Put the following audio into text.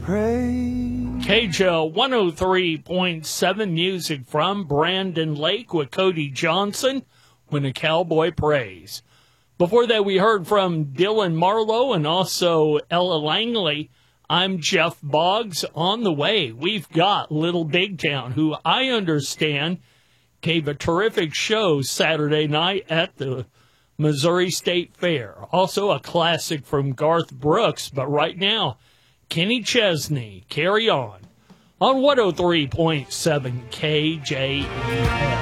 praise. KJL 103.7 music from Brandon Lake with Cody Johnson, When a Cowboy Prays. Before that, we heard from Dylan Marlowe and also Ella Langley. I'm Jeff Boggs. On the way, we've got Little Big Town, who I understand gave a terrific show Saturday night at the Missouri State Fair. Also a classic from Garth Brooks, but right now, Kenny Chesney, Carry On 103.7 KJEF.